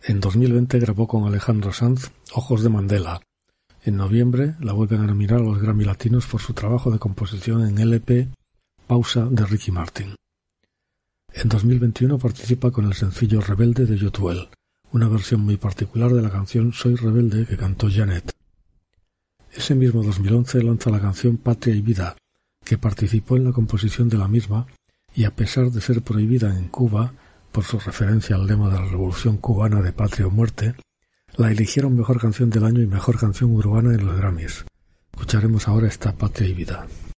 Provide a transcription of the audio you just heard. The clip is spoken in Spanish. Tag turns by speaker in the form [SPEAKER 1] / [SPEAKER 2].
[SPEAKER 1] En 2020 grabó con Alejandro Sanz Ojos de Mandela. En noviembre la vuelven a nominar a los Grammy Latinos por su trabajo de composición en LP Pausa de Ricky Martin. En 2021 participa con el sencillo Rebelde de Yotuel, una versión muy particular de la canción Soy Rebelde que cantó Janet. Ese mismo 2011 lanza la canción Patria y Vida, que participó en la composición de la misma y a pesar de ser prohibida en Cuba por su referencia al lema de la Revolución Cubana de Patria o Muerte, la eligieron mejor canción del año y mejor canción urbana en los Grammys. Escucharemos ahora esta Patria y Vida.